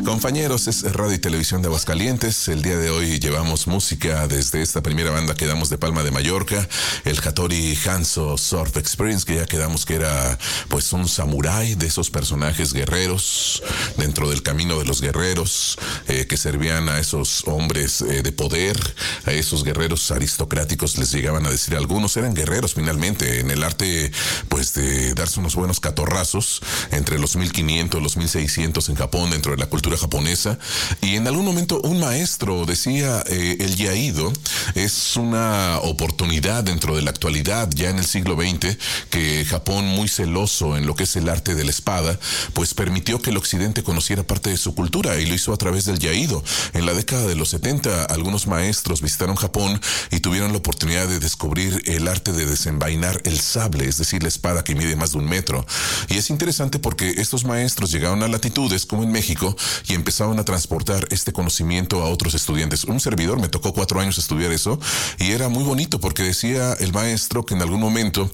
Compañeros, es Radio y Televisión de Aguascalientes. El día de hoy llevamos música desde esta primera banda que damos de Palma de Mallorca, el Hattori Hanzo Surf Experience, que ya quedamos que era pues un samurái de esos personajes guerreros dentro del camino de los guerreros que servían a esos hombres de poder, a esos guerreros aristocráticos, les llegaban a decir, algunos eran guerreros finalmente en el arte pues de darse unos buenos catorrazos entre los 1500, los 1600 en Japón, dentro de la cultura japonesa. Y en algún momento un maestro decía, el yaido es una oportunidad dentro de la actualidad, ya en el siglo XX, que Japón, muy celoso en lo que es el arte de la espada, pues permitió que el occidente conociera parte de su cultura, y lo hizo a través del yaido. En la década de los 70, algunos maestros visitaron Japón y tuvieron la oportunidad de descubrir el arte de desenvainar el sable, es decir, la espada que mide más de 1 metro. Y es interesante porque estos maestros llegaron a latitudes como en México y empezaron a transportar este conocimiento a otros estudiantes. Un servidor, me tocó 4 años estudiar eso, y era muy bonito porque decía el maestro que en algún momento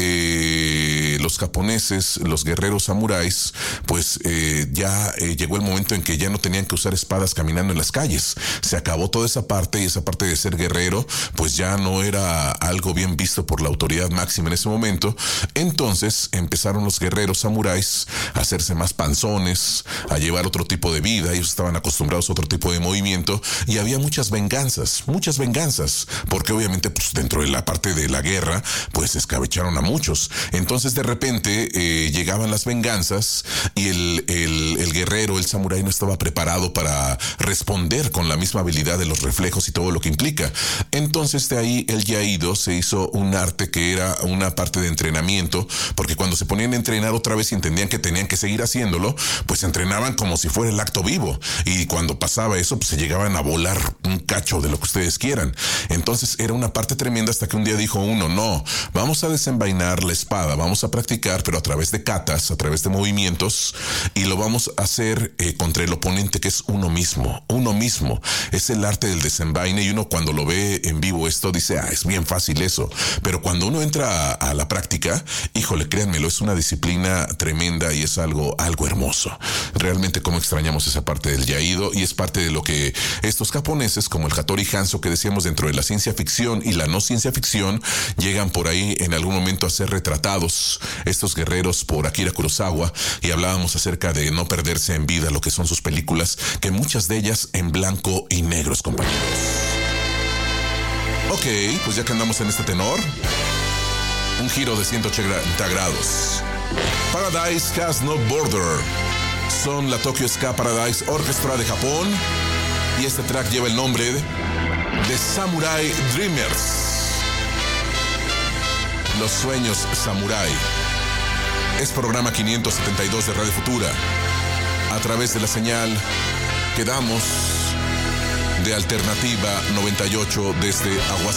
los japoneses, los guerreros samuráis, pues ya llegó el momento en que ya no tenían que usar espadas caminando en las calles. Se acabó toda esa parte, y esa parte de ser guerrero pues ya no era algo bien visto por la autoridad máxima en ese momento. Entonces empezaron los guerreros samuráis a hacerse más panzones, a llevar otro tipo de vida. Ellos estaban acostumbrados a otro tipo de movimiento, y había muchas venganzas, porque obviamente pues dentro de la parte de la guerra pues escabecharon a muchos. Entonces de repente llegaban las venganzas, y el guerrero, el samurái, no estaba preparado para responder con la misma habilidad de los reflejos y todo lo que implica. Entonces de ahí el yaido se hizo un arte que era una parte de entrenamiento, porque cuando se ponían a entrenar otra vez y entendían que tenían que seguir haciéndolo, pues entrenaban como si fuera el acto vivo, y cuando pasaba eso pues se llegaban a volar un cacho de lo que ustedes quieran. Entonces era una parte tremenda, hasta que un día dijo uno, no, vamos a desenvainar la espada, vamos a practicar, pero a través de katas, a través de movimientos, y lo vamos a hacer contra el oponente, que es uno mismo. Es el arte del desenvaine, y uno cuando lo ve en vivo esto dice, es bien fácil eso, pero cuando uno entra a la práctica, híjole, créanmelo, es una disciplina tremenda y es algo hermoso. Realmente cómo extrañamos esa parte del yaido, y es parte de lo que estos japoneses, como el Hattori Hanzo, que decíamos dentro de la ciencia ficción y la no ciencia ficción, llegan por ahí en algún momento a ser retratados, estos guerreros, por Akira Kurosawa, y hablábamos acerca de no perderse en vida lo que son sus películas, que muchas de ellas en blanco y negros, compañeros. Ok, pues ya que andamos en este tenor, un giro de 180 grados. Paradise Has No Border. Son la Tokyo Ska Paradise Orchestra de Japón, y este track lleva el nombre de Samurai Dreamers. Los sueños samurai. Es programa 572 de Radio Futura, a través de la señal que damos de Alternativa 98 desde Aguascalientes.